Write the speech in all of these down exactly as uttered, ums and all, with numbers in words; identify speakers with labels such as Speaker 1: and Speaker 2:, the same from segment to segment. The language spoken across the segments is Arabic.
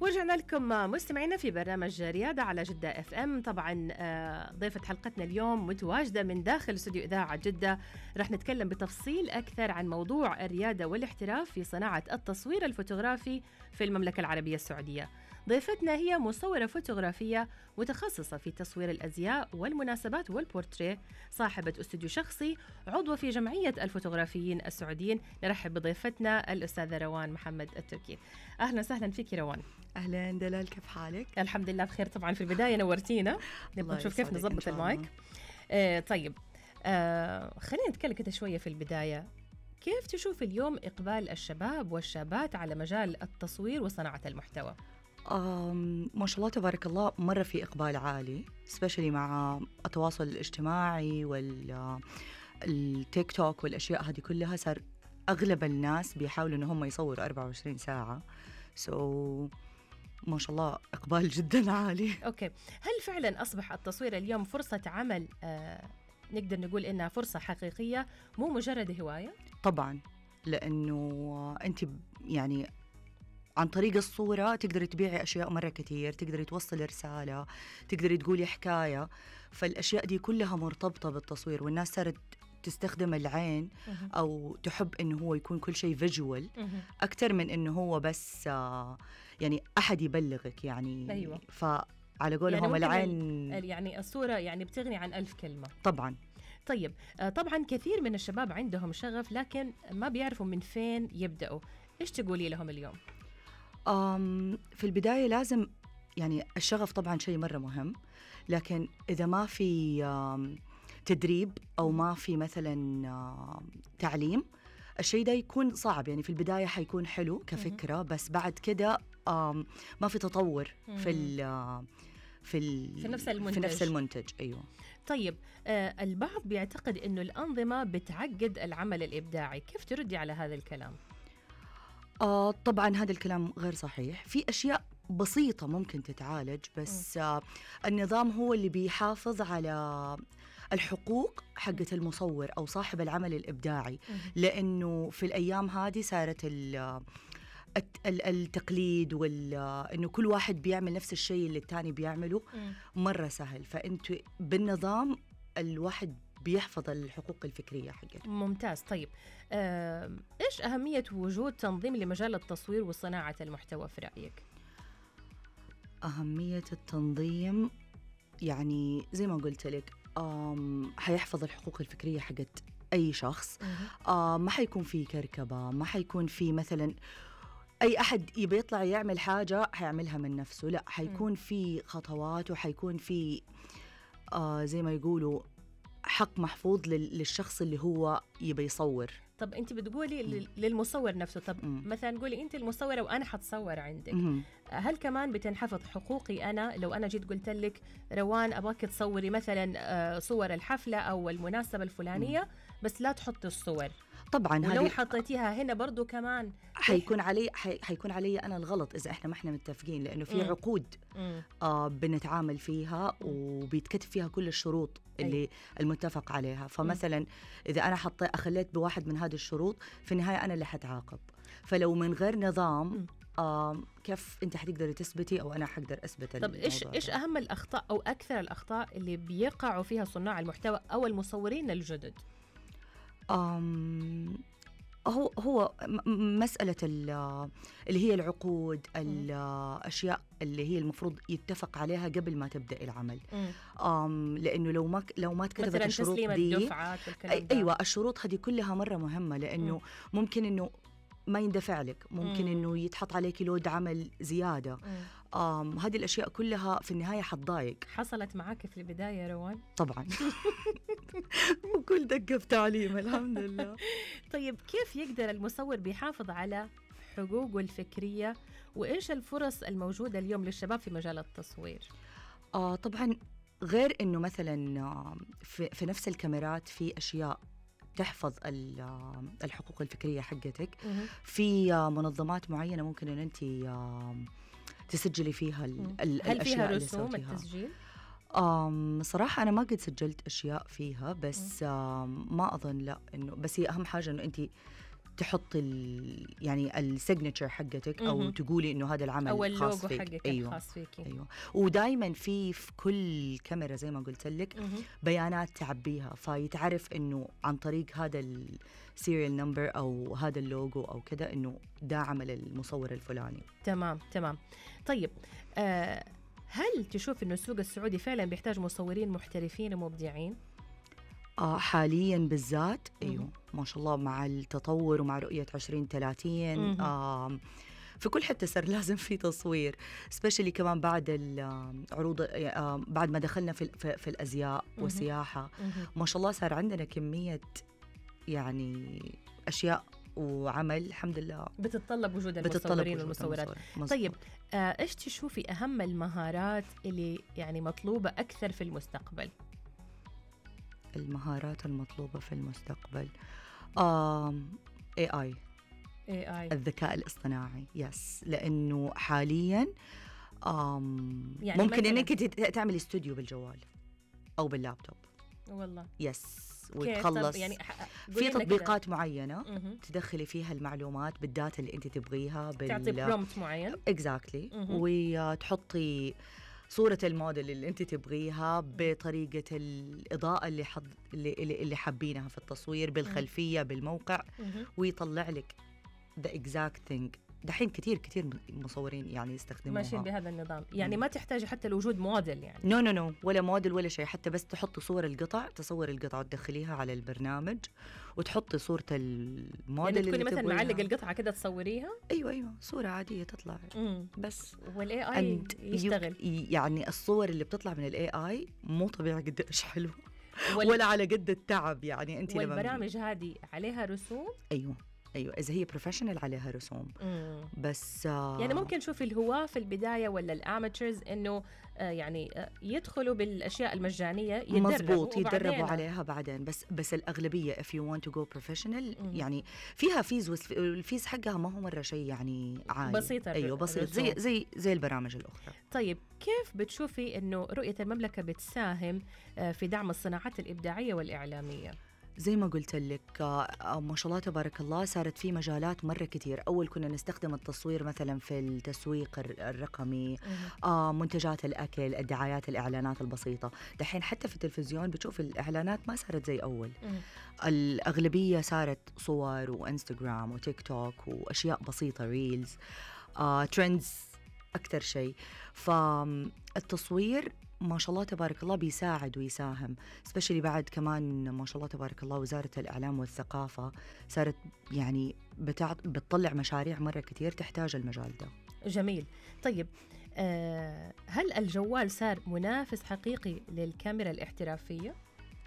Speaker 1: ورجعنا لكم مستمعينا في برنامج ريادة على جدة اف ام. طبعا ضيفة حلقتنا اليوم متواجدة من داخل استوديو إذاعة جدة. رح نتكلم بتفصيل أكثر عن موضوع الريادة والاحتراف في صناعة التصوير الفوتوغرافي في المملكة العربية السعودية. ضيفتنا هي مصورة فوتوغرافية متخصصة في تصوير الأزياء والمناسبات والبورتريه، صاحبة استوديو شخصي، عضوة في جمعية الفوتوغرافيين السعوديين. نرحب بضيفتنا الأستاذة روان محمد التركي. أهلا وسهلا فيك روان.
Speaker 2: أهلا دلال، كيف حالك؟
Speaker 1: الحمد لله بخير. طبعا في البداية نورتينا، نبغى نشوف كيف نضبط المايك. آه طيب آه خلينا نتكلم كده شوية في البداية. كيف تشوف اليوم إقبال الشباب والشابات على مجال التصوير وصناعة المحتوى؟
Speaker 2: ما شاء الله تبارك الله، مرة في إقبال عالي، سبيشلي مع التواصل الاجتماعي والتيك توك والأشياء هذه كلها. صار أغلب الناس بيحاولوا إن هم يصوروا أربعة وعشرين ساعة. سو so, ما شاء الله إقبال جدا عالي.
Speaker 1: أوكي، هل فعلا أصبح التصوير اليوم فرصة عمل آه نقدر نقول إنها فرصة حقيقية مو مجرد هواية؟
Speaker 2: طبعا، لأنه أنت يعني عن طريق الصورة تقدري تبيعي أشياء مرة كتير، تقدري توصلي رسالة، تقدري تقولي حكاية. فالأشياء دي كلها مرتبطة بالتصوير، والناس صارت تستخدم العين أو تحب إنه هو يكون كل شيء فيجوال أكتر من إنه هو بس يعني أحد يبلغك يعني.
Speaker 1: أيوة.
Speaker 2: فعلى قولهم
Speaker 1: يعني
Speaker 2: العين
Speaker 1: يعني الصورة يعني بتغني عن ألف كلمة.
Speaker 2: طبعا.
Speaker 1: طيب طبعا كثير من الشباب عندهم شغف لكن ما بيعرفوا من فين يبدأوا. إيش تقولي لهم اليوم؟
Speaker 2: أم في البداية لازم يعني الشغف طبعا شيء مرة مهم، لكن إذا ما في تدريب أو ما في مثلا تعليم، الشيء ده يكون صعب. يعني في البداية حيكون حلو كفكرة، بس بعد كده ما في تطور في ال في, ال
Speaker 1: في نفس المنتج.
Speaker 2: في نفس المنتج. أيوة.
Speaker 1: طيب آه البعض بيعتقد إنه الأنظمة بتعقد العمل الإبداعي، كيف تردي على هذا الكلام؟
Speaker 2: آه طبعا هذا الكلام غير صحيح. في أشياء بسيطة ممكن تتعالج، بس آه النظام هو اللي بيحافظ على الحقوق حقة المصور أو صاحب العمل الإبداعي. لأنه في الأيام هذه صارت التقليد وإنه كل واحد بيعمل نفس الشيء اللي التاني بيعمله مرة سهل. فأنتوا بالنظام الواحد بيحفظ الحقوق الفكرية حقته.
Speaker 1: ممتاز. طيب آه، إيش أهمية وجود تنظيم لمجال التصوير وصناعة المحتوى في رأيك؟
Speaker 2: أهمية التنظيم يعني زي ما قلت لك، حيحفظ الحقوق الفكرية حقت أي شخص. ما حيكون في كركبة، ما حيكون في مثلا أي أحد يبي يطلع يعمل حاجة حيعملها من نفسه، لا، حيكون في خطوات وحيكون في آه زي ما يقولوا حق محفوظ للشخص اللي هو يبي يصور.
Speaker 1: طب أنت بتقولي م. للمصور نفسه. طب م. مثلا قولي أنت المصورة وأنا حتصور عندك، م. هل كمان بتنحفظ حقوقي أنا لو أنا جيت قلت لك روان أبغاك تصوري مثلا صور الحفلة أو المناسبة الفلانية م. بس لا تحط الصور؟
Speaker 2: طبعا
Speaker 1: ولو حطيتيها هنا برضو كمان
Speaker 2: حيكون علي حي... حيكون علي أنا الغلط إذا إحنا ما إحنا متفقين، لأنه في م. عقود م. آه بنتعامل فيها وبيتكتب فيها كل الشروط اللي أي. المتفق عليها. فمثلا م. إذا أنا حطيت أخليت بواحد من هذه الشروط، في النهاية أنا اللي حتعاقب. فلو من غير نظام آه كيف أنت حتقدري تثبتي أو أنا حقدر أثبت؟
Speaker 1: طب إيش إيش أهم الأخطاء أو أكثر الأخطاء اللي بيقعوا فيها صناع المحتوى أو المصورين الجدد؟
Speaker 2: أم هو هو مسألة اللي هي العقود، الأشياء اللي هي المفروض يتفق عليها قبل ما تبدأ العمل. أم لأنه لو ما لو ما تكتبت الشروط دي، أيوة الشروط هذه كلها مرة مهمة، لأنه م. ممكن إنه ما يندفع لك، ممكن إنه يتحط عليك لود عمل زيادة. آم هذه الأشياء كلها في النهاية حتضايق.
Speaker 1: حصلت معك في البداية روان؟
Speaker 2: طبعا. وكل دقة في تعليم الحمد لله.
Speaker 1: طيب كيف يقدر المصور بيحافظ على حقوقه الفكرية، وإيش الفرص الموجودة اليوم للشباب في مجال التصوير؟
Speaker 2: آه طبعا غير إنه مثلا في, في نفس الكاميرات في أشياء تحفظ الحقوق الفكرية حقتك. في منظمات معينة ممكن أن أنت تسجلي فيها الأشياء.
Speaker 1: هل فيها رسوم التسجيل؟
Speaker 2: أم صراحة أنا ما قد سجلت أشياء فيها، بس ما أظن لا إنه، بس هي أهم حاجة إنه أنت تحط ال يعني السيجنتشر حقتك او
Speaker 1: مهم.
Speaker 2: تقولي انه هذا العمل
Speaker 1: او
Speaker 2: خاص
Speaker 1: اللوجو
Speaker 2: فيك.
Speaker 1: حقك
Speaker 2: ايوه
Speaker 1: الخاص فيكي.
Speaker 2: ايوه. ودائما في في كل كاميرا زي ما قلت لك
Speaker 1: مهم.
Speaker 2: بيانات تعبيها، فيتعرف انه عن طريق هذا السيريال نمبر او هذا اللوجو او كذا انه ده عمل المصور الفلاني.
Speaker 1: تمام تمام. طيب آه هل تشوف انه السوق السعودي فعلا بيحتاج مصورين محترفين ومبدعين؟
Speaker 2: آه حاليا بالذات
Speaker 1: مهم.
Speaker 2: ايوه ما شاء الله مع التطور ومع رؤية عشرين ثلاثين
Speaker 1: مهم.
Speaker 2: آه في كل حتة صار لازم في تصوير، سبيشلي كمان بعد العروض آه بعد ما دخلنا في في, في الازياء
Speaker 1: مهم.
Speaker 2: والسياحة
Speaker 1: مهم.
Speaker 2: ما شاء الله صار عندنا كمية يعني اشياء وعمل الحمد لله
Speaker 1: بتتطلب وجود
Speaker 2: بتتطلب
Speaker 1: المصورين
Speaker 2: وجود
Speaker 1: والمصورات.
Speaker 2: المصور. مظبوط.
Speaker 1: طيب آه ايش تشوفي اهم المهارات اللي يعني مطلوبة اكثر في المستقبل؟
Speaker 2: المهارات المطلوبة في المستقبل آم إيه آي
Speaker 1: إيه آي.
Speaker 2: الذكاء الاصطناعي يس، لأنه حاليا آم
Speaker 1: يعني
Speaker 2: ممكن
Speaker 1: مثلاً؟
Speaker 2: إنك تت- تعملي استوديو بالجوال أو باللابتوب
Speaker 1: والله
Speaker 2: يس
Speaker 1: كيف؟
Speaker 2: وتخلص.
Speaker 1: طب يعني ح-
Speaker 2: في
Speaker 1: قولي لنا كده.
Speaker 2: تطبيقات معينة
Speaker 1: مهم.
Speaker 2: تدخلي فيها المعلومات بالداتا اللي أنت تبغيها بال
Speaker 1: تعطي برومت معين.
Speaker 2: اكزاكتلي
Speaker 1: مهم.
Speaker 2: وتحطي صورة الموديل اللي أنت تبغيها بطريقة الإضاءة اللي حض... اللي اللي اللي حابينها في التصوير بالخلفية بالموقع
Speaker 1: مهم.
Speaker 2: ويطلع لك the exact thing. دحين كتير كتير مصورين يعني يستخدموها
Speaker 1: ماشيين بهذا النظام، يعني ما تحتاجي حتى لوجود موديل يعني.
Speaker 2: نو نو نو ولا موديل ولا شيء، حتى بس تحطي صور القطع، تصور القطع وتدخليها على البرنامج وتحطي صورة الموديل
Speaker 1: يعني تكوني
Speaker 2: اللي
Speaker 1: مثلا
Speaker 2: تبغيها.
Speaker 1: معلق القطعة كده تصوريها.
Speaker 2: ايوه ايوه صورة عادية تطلع
Speaker 1: امم
Speaker 2: بس.
Speaker 1: والاي اي
Speaker 2: And
Speaker 1: يشتغل.
Speaker 2: you- يعني الصور اللي بتطلع من الاي اي مو طبيعي قديش حلوة
Speaker 1: وال...
Speaker 2: ولا على قد التعب يعني انت لما
Speaker 1: والبرامج هذه عليها رسوم.
Speaker 2: ايوه ايوه اذا هي بروفيشنال عليها رسوم
Speaker 1: مم.
Speaker 2: بس آه
Speaker 1: يعني ممكن نشوف الهواة في البداية ولا الاماتشرز انه آه يعني آه يدخلوا بالاشياء المجانية يتدربوا
Speaker 2: مظبوط يتدربوا
Speaker 1: وبعدين-
Speaker 2: عليها بعدين، بس بس الاغلبيه if you want to go professional
Speaker 1: مم.
Speaker 2: يعني فيها فيز والفيز حقها ما هو مره شيء يعني عالي.
Speaker 1: بسيطة الر-
Speaker 2: ايوه بسيط زي
Speaker 1: الرسوم.
Speaker 2: زي زي البرامج الاخرى.
Speaker 1: طيب كيف بتشوفي انه رؤية المملكة بتساهم آه في دعم الصناعات الابداعية والاعلامية؟
Speaker 2: زي ما قلت لك آه ما شاء الله تبارك الله صارت في مجالات مرة كتير. أول كنا نستخدم التصوير مثلا في التسويق الر- الرقمي آه منتجات الأكل الدعايات الإعلانات البسيطة. دحين حتى في التلفزيون بتشوف الإعلانات ما صارت زي أول.
Speaker 1: مم.
Speaker 2: الأغلبية صارت صور وإنستغرام وتيك توك وأشياء بسيطة ريلز آه ترندز أكثر شيء. فالتصوير ما شاء الله تبارك الله بيساعد ويساهم سبيشلي بعد كمان ما شاء الله تبارك الله وزارة الإعلام والثقافة صارت يعني بتع... بتطلع مشاريع مرة كتير تحتاج المجال ده.
Speaker 1: جميل. طيب آه هل الجوال صار منافس حقيقي للكاميرا الاحترافية؟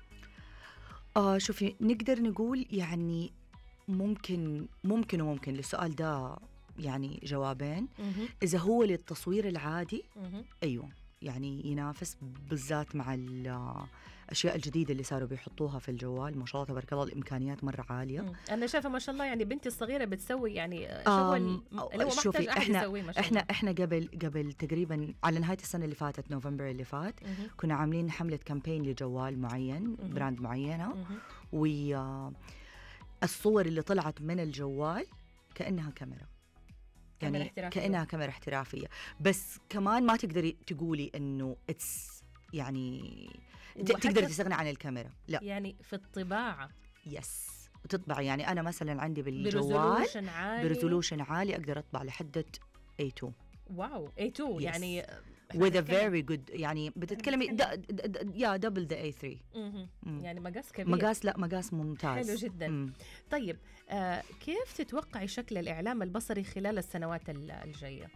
Speaker 2: آه شوفي نقدر نقول يعني ممكن ممكن وممكن للسؤال ده يعني جوابين.
Speaker 1: مهم.
Speaker 2: إذا هو للتصوير العادي
Speaker 1: مهم.
Speaker 2: أيوه يعني ينافس بالذات مع الأشياء الجديدة اللي صاروا بيحطوها في الجوال. ما شاء الله تبارك الله الإمكانيات مرة عالية.
Speaker 1: مم. أنا شايفة ما شاء الله يعني بنتي الصغيرة بتسوي يعني
Speaker 2: أم،
Speaker 1: شغل اللي هو
Speaker 2: شوفي،
Speaker 1: محتاج أحد
Speaker 2: إحنا-
Speaker 1: يسويه ما شاء
Speaker 2: احنا
Speaker 1: الله.
Speaker 2: احنا قبل قبل تقريبا على نهايه السنه اللي فاتت نوفمبر اللي فات
Speaker 1: مهم.
Speaker 2: كنا عاملين حمله كامبين لجوال معين
Speaker 1: مهم.
Speaker 2: براند معينه
Speaker 1: مهم.
Speaker 2: والصور اللي طلعت من الجوال كانها كاميرا
Speaker 1: كاميرا
Speaker 2: يعني
Speaker 1: احترافية.
Speaker 2: كانها كاميرا احترافيه. بس كمان ما تقدري تقولي انه اتس يعني ت-
Speaker 1: وحتى
Speaker 2: تقدري
Speaker 1: في-
Speaker 2: تستغني عن الكاميرا لا
Speaker 1: يعني في الطباعة
Speaker 2: يس وتطبع. يعني انا مثلا عندي بالجوال
Speaker 1: بريزولوشن عالي.
Speaker 2: بريزولوشن عالي اقدر اطبع لحد إيه تو
Speaker 1: واو إيه تو
Speaker 2: Yes.
Speaker 1: يعني إحنا
Speaker 2: with a
Speaker 1: بنتكلم-
Speaker 2: very good يعني بتتكلمي د- د- د- يا دبل ذا إيه ثري.
Speaker 1: مهم.
Speaker 2: مم.
Speaker 1: يعني مقاس كبير.
Speaker 2: مقاس لا مقاس ممتاز
Speaker 1: حلو جداً.
Speaker 2: مم.
Speaker 1: طيب آه كيف تتوقعي شكل الإعلام البصري خلال السنوات ال- الجاية؟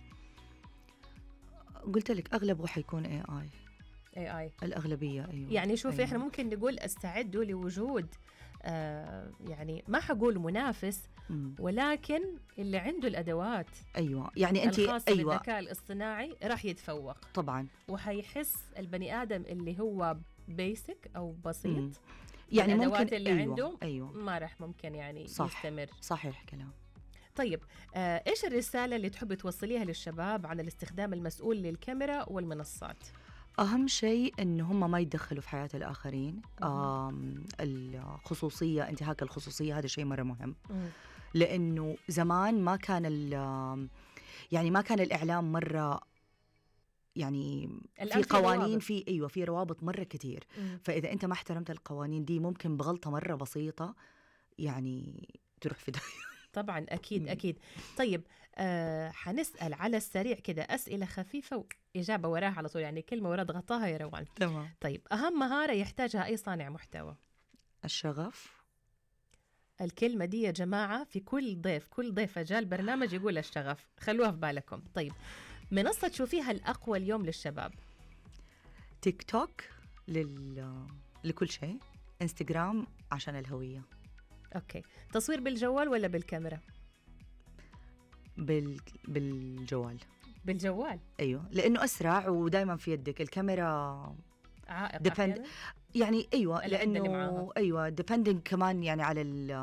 Speaker 2: قلت لك اغلبه حيكون اي اي
Speaker 1: إيه آي.
Speaker 2: الاغلبيه ايوه.
Speaker 1: يعني شوفي
Speaker 2: أيوة.
Speaker 1: احنا ممكن نقول استعدوا لوجود آه يعني ما حقول منافس
Speaker 2: مم.
Speaker 1: ولكن اللي عنده الادوات
Speaker 2: ايوه يعني انت
Speaker 1: الخاصه
Speaker 2: ايوه
Speaker 1: بالذكاء الاصطناعي راح يتفوق
Speaker 2: طبعا
Speaker 1: وحيحس البني ادم اللي هو بيسك او بسيط
Speaker 2: مم. يعني
Speaker 1: الأدوات
Speaker 2: ممكن
Speaker 1: اللي
Speaker 2: أيوة.
Speaker 1: عنده
Speaker 2: ايوه
Speaker 1: ما راح ممكن يعني
Speaker 2: صح.
Speaker 1: يستمر.
Speaker 2: صحيح كلام.
Speaker 1: طيب آه ايش الرساله اللي تحبي توصليها للشباب عن الاستخدام المسؤول للكاميرا والمنصات؟
Speaker 2: اهم شيء ان هم ما يتدخلوا في حياه الاخرين. آم الخصوصيه انتهاك الخصوصيه هذا شيء مره مهم.
Speaker 1: مم.
Speaker 2: لأنه زمان ما كان ال يعني ما كان الإعلام مرة يعني في قوانين في أيوة في روابط مرة كتير.
Speaker 1: مم.
Speaker 2: فإذا أنت ما احترمت القوانين دي ممكن بغلطة مرة بسيطة يعني تروح في داهية.
Speaker 1: طبعا أكيد أكيد. طيب آه حنسأل على السريع كده أسئلة خفيفة وإجابة وراها على طول، يعني كلمة ورا ضغطاها يا روان.
Speaker 2: تمام.
Speaker 1: طيب أهم مهارة يحتاجها أي صانع محتوى؟
Speaker 2: الشغف.
Speaker 1: الكلمة دي يا جماعة في كل ضيف كل ضيفة جاء البرنامج يقول الشغف، خلوها في بالكم. طيب منصة تشوفيها الأقوى اليوم للشباب؟
Speaker 2: تيك توك لل... لكل شيء، انستغرام عشان الهوية.
Speaker 1: أوكي. تصوير بالجوال ولا بالكاميرا؟
Speaker 2: بال... بالجوال.
Speaker 1: بالجوال؟
Speaker 2: أيوه، لأنه أسرع ودايما في يدك. الكاميرا
Speaker 1: عائق
Speaker 2: depend...
Speaker 1: أحياناً؟
Speaker 2: يعني أيوه،
Speaker 1: العدة اللي
Speaker 2: لأنه
Speaker 1: معاها.
Speaker 2: أيوه depending كمان يعني على ال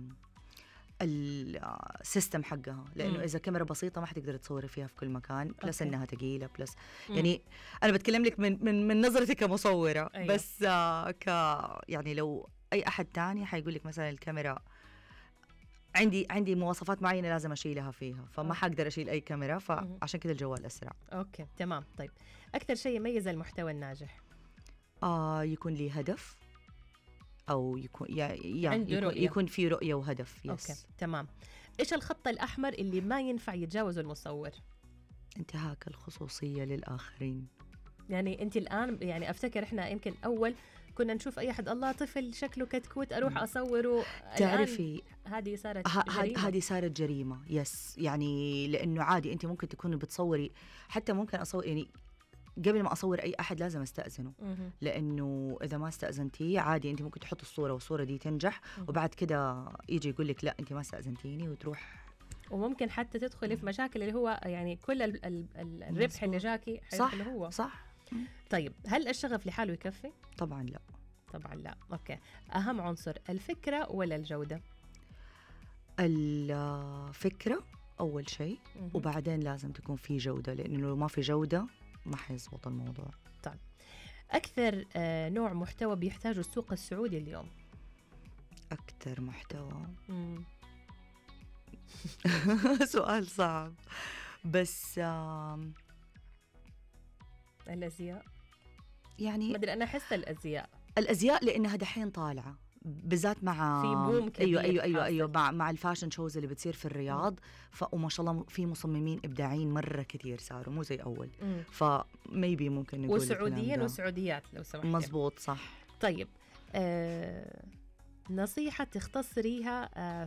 Speaker 2: السيستم حقها، لأنه
Speaker 1: مم.
Speaker 2: إذا كاميرا بسيطة ما حتقدر تصوري فيها في كل مكان، بلس
Speaker 1: أوكي.
Speaker 2: إنها ثقيلة، بلس
Speaker 1: مم.
Speaker 2: يعني أنا بتكلم لك من من من نظرتي كمصورة.
Speaker 1: أيوة.
Speaker 2: بس آه ك يعني لو أي أحد تاني حيقول لك مثلا الكاميرا عندي عندي مواصفات معينة لازم أشيلها فيها، فما
Speaker 1: أوكي.
Speaker 2: حقدر أشيل أي كاميرا،
Speaker 1: مم.
Speaker 2: فعشان كده الجوال أسرع.
Speaker 1: أوكي تمام. طيب أكثر شيء يميز المحتوى الناجح؟
Speaker 2: آه يكون لي هدف، أو يكون يا يا
Speaker 1: عنده
Speaker 2: يكون,
Speaker 1: رؤية.
Speaker 2: يكون في رؤية وهدف. يس.
Speaker 1: أوكي تمام. إيش الخط الأحمر اللي ما ينفع يتجاوزه المصور؟
Speaker 2: انتهاك الخصوصية للآخرين.
Speaker 1: يعني أنت الآن يعني أفتكر إحنا يمكن أول كنا نشوف أي أحد الله طفل شكله كتكوت أروح أصوره.
Speaker 2: تعرفي
Speaker 1: هذه صارت
Speaker 2: ه-
Speaker 1: جريمة.
Speaker 2: هذه صارت جريمة. يس، يعني لأنه عادي أنت ممكن تكوني بتصوري، حتى ممكن أصور يعني قبل ما أصور أي أحد لازم أستأذنه،
Speaker 1: مهم.
Speaker 2: لأنه إذا ما استأذنتيه عادي أنت ممكن تحط الصورة والصورة دي تنجح،
Speaker 1: مهم.
Speaker 2: وبعد كده يجي يقول لك لا أنت ما استأذنتيني وتروح.
Speaker 1: وممكن حتى تدخلي في مشاكل اللي هو يعني كل ال ال ال الربح اللي جاكي
Speaker 2: صح
Speaker 1: حيدخل هو.
Speaker 2: صح.
Speaker 1: طيب هل الشغف لحاله يكفي؟
Speaker 2: طبعا لا.
Speaker 1: طبعا لا. أوكي. أهم عنصر الفكرة ولا الجودة؟
Speaker 2: الفكرة أول شيء،
Speaker 1: مهم.
Speaker 2: وبعدين لازم تكون في جودة، لأنه لو ما في جودة ما حيزبط الموضوع.
Speaker 1: أكثر آه نوع محتوى بيحتاجه السوق السعودي اليوم؟
Speaker 2: أكتر محتوى
Speaker 1: مم.
Speaker 2: سؤال صعب، بس آم،
Speaker 1: الأزياء. ما
Speaker 2: يعني
Speaker 1: أدري أنا أحس الأزياء
Speaker 2: الأزياء لأنها دحين طالعة، بالذات مع
Speaker 1: في بوم كبير
Speaker 2: أيوة أيوة أيوة,
Speaker 1: حاصل.
Speaker 2: أيوة مع, مع الفاشن شوز اللي بتصير في الرياض. ف وما شاء الله في مصممين إبداعيين مرة كتير صاروا، مو زي أول.
Speaker 1: مم.
Speaker 2: فميبي ممكن نقول الكلام
Speaker 1: وسعوديين
Speaker 2: ده.
Speaker 1: وسعوديات لو سمحت.
Speaker 2: مزبوط صح.
Speaker 1: طيب آه نصيحة تختصريها آه